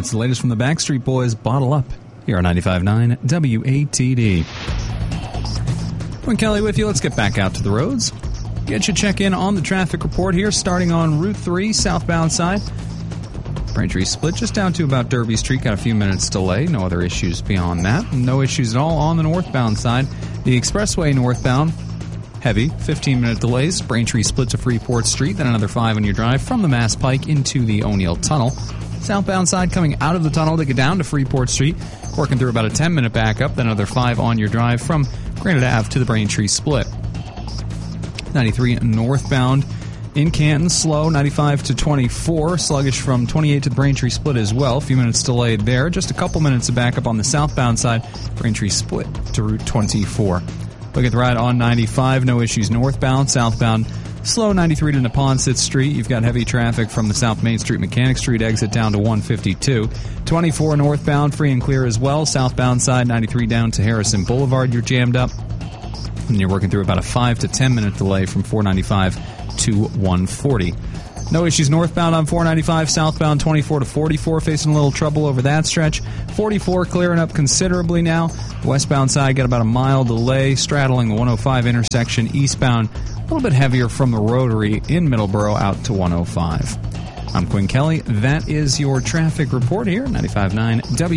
That's the latest from the Backstreet Boys, Bottle Up, here on 95.9 WATD. Quinn Kelly with you. Let's get back out to the roads. Get you check in on the traffic report here, starting on Route 3, southbound side. Braintree split just down to about Derby Street. Got a few minutes delay. No other issues beyond that. No issues at all on the northbound side. The expressway northbound, heavy, 15-minute delays. Braintree split to Freeport Street, then another 5 on your drive from the Mass Pike into the O'Neill Tunnel. Southbound side coming out of the tunnel to get down to Freeport Street, working through about a 10-minute backup, then another 5 on your drive from Granite Ave to the Braintree split. 93 northbound in Canton, slow, 95 to 24, sluggish from 28 to the Braintree split as well. A few minutes delayed there. Just a couple minutes of backup on the southbound side, Braintree split to Route 24. Look at the ride on 95, no issues northbound. Southbound, slow, 93 to Neponset Street. You've got heavy traffic from the South Main Street Mechanic Street exit down to 152. 24 northbound, free and clear as well. Southbound side, 93 down to Harrison Boulevard. You're jammed up. And you're working through about a 5 to 10 minute delay from 495 to 140. No issues northbound on 495, southbound 24 to 44, facing a little trouble over that stretch. 44 clearing up considerably now. Westbound side got about a mile delay, straddling the 105 intersection. Eastbound, a little bit heavier from the Rotary in Middleborough out to 105. I'm Quinn Kelly. That is your traffic report here, 95.9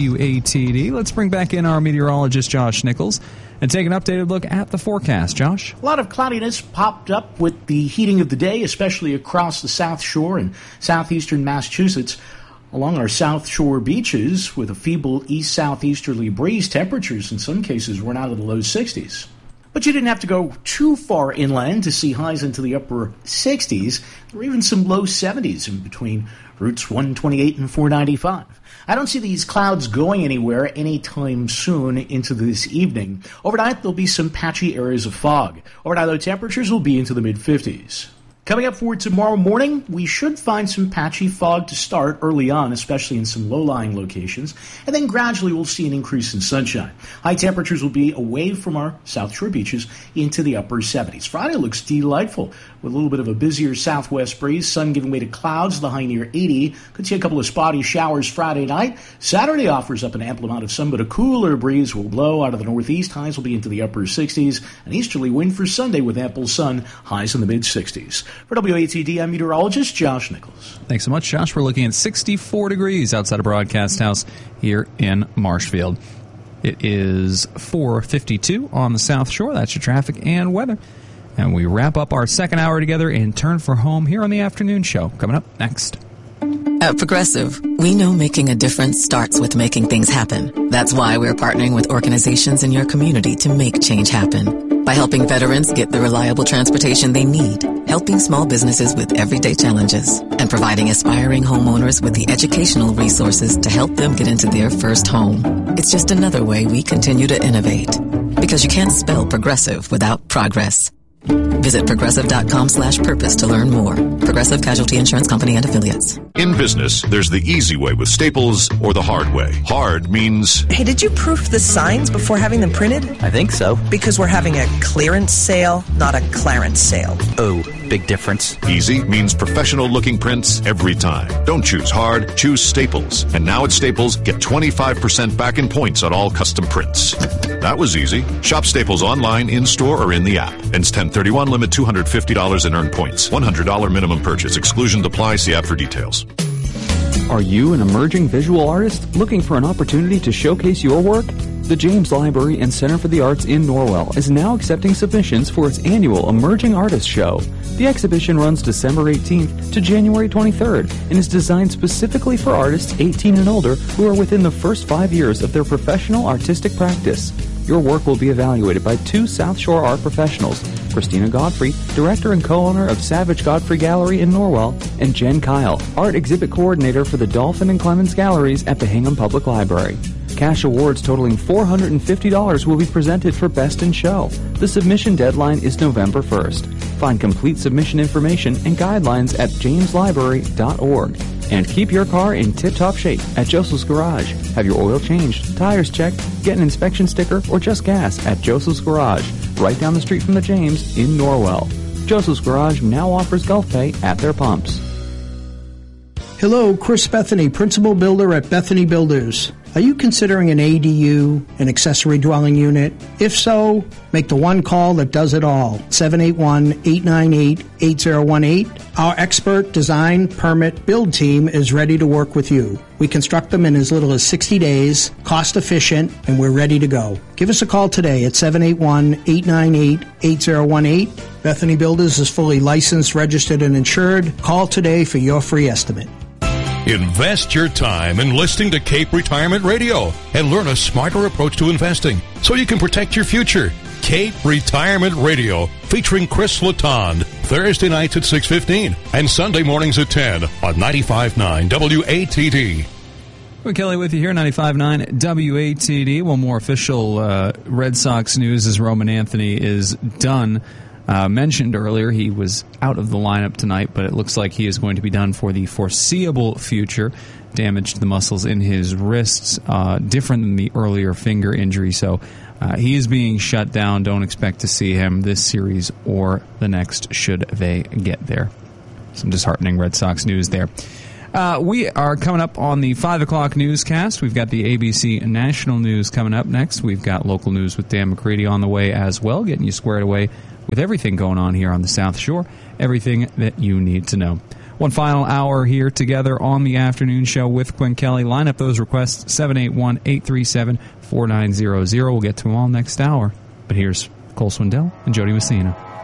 WATD. Let's bring back in our meteorologist, Josh Nichols, and take an updated look at the forecast. Josh? A lot of cloudiness popped up with the heating of the day, especially across the South Shore and southeastern Massachusetts. Along our South Shore beaches, with a feeble east-southeasterly breeze, temperatures in some cases were out of the low 60s. But you didn't have to go too far inland to see highs into the upper 60s, or even some low 70s in between routes 128 and 495. I don't see these clouds going anywhere anytime soon into this evening. Overnight, there'll be some patchy areas of fog. Overnight, low temperatures will be into the mid-50s. Coming up for tomorrow morning, we should find some patchy fog to start early on, especially in some low-lying locations, and then gradually we'll see an increase in sunshine. High temperatures will be away from our South Shore beaches into the upper 70s. Friday looks delightful with a little bit of a busier southwest breeze, sun giving way to clouds, the high near 80. Could see a couple of spotty showers Friday night. Saturday offers up an ample amount of sun, but a cooler breeze will blow out of the northeast. Highs will be into the upper 60s. An easterly wind for Sunday with ample sun, highs in the mid-60s. For WATD, I'm meteorologist Josh Nichols. Thanks so much, Josh. We're looking at 64 degrees outside of Broadcast House here in Marshfield. It is 4:52 on the South Shore. That's your traffic and weather. And we wrap up our second hour together and turn for home here on the afternoon show. Coming up next. At Progressive, we know making a difference starts with making things happen. That's why we're partnering with organizations in your community to make change happen. By helping veterans get the reliable transportation they need, helping small businesses with everyday challenges, and providing aspiring homeowners with the educational resources to help them get into their first home. It's just another way we continue to innovate. Because you can't spell progressive without progress. Visit progressive.com/purpose to learn more. Progressive Casualty Insurance Company and Affiliates. In business, there's the easy way with Staples or the hard way. Hard means... Hey, did you proof the signs before having them printed? I think so. Because we're having a clearance sale, not a clarence sale. Oh, big difference. Easy means professional-looking prints every time. Don't choose hard, choose Staples. And now at Staples, get 25% back in points on all custom prints. That was easy. Shop Staples online, in-store, or in the app. Ends 10/31, limit $250 in earned points. $100 minimum purchase. Exclusion applies. See app for details. Are you an emerging visual artist looking for an opportunity to showcase your work? The James Library and Center for the Arts in Norwell is now accepting submissions for its annual Emerging Artist Show. The exhibition runs December 18th to January 23rd and is designed specifically for artists 18 and older who are within the first 5 years of their professional artistic practice. Your work will be evaluated by 2 South Shore art professionals, Christina Godfrey, director and co-owner of Savage Godfrey Gallery in Norwell, and Jen Kyle, art exhibit coordinator for the Dolphin and Clemens Galleries at the Hingham Public Library. Cash awards totaling $450 will be presented for Best in Show. The submission deadline is November 1st. Find complete submission information and guidelines at jameslibrary.org. And keep your car in tip-top shape at Joseph's Garage. Have your oil changed, tires checked, get an inspection sticker, or just gas at Joseph's Garage, right down the street from the James in Norwell. Joseph's Garage now offers Gulf Pay at their pumps. Hello, Chris Bethany, Principal Builder at Bethany Builders. Are you considering an ADU, an accessory dwelling unit? If so, make the one call that does it all, 781-898-8018. Our expert design, permit, build team is ready to work with you. We construct them in as little as 60 days, cost efficient, and we're ready to go. Give us a call today at 781-898-8018. Bethany Builders is fully licensed, registered, and insured. Call today for your free estimate. Invest your time in listening to Cape Retirement Radio and learn a smarter approach to investing so you can protect your future. Cape Retirement Radio, featuring Chris Letond, Thursday nights at 6:15 and Sunday mornings at 10 on 95.9 WATD. Well, Kelly with you here, 95.9 WATD. One more official Red Sox news as Roman Anthony is done. Mentioned earlier, he was out of the lineup tonight, but it looks like he is going to be done for the foreseeable future. Damage to the muscles in his wrists, different than the earlier finger injury, so he is being shut down. Don't expect to see him this series or the next should they get there. Some disheartening Red Sox news there. We are coming up on the 5 o'clock newscast. We've got the ABC National News coming up next. We've got local news with Dan McCready on the way as well, getting you squared away with everything going on here on the South Shore, everything that you need to know. One final hour here together on the afternoon show with Quinn Kelly. Line up those requests, 781-837-4900. We'll get to them all next hour. But here's Cole Swindell and Jody Messina.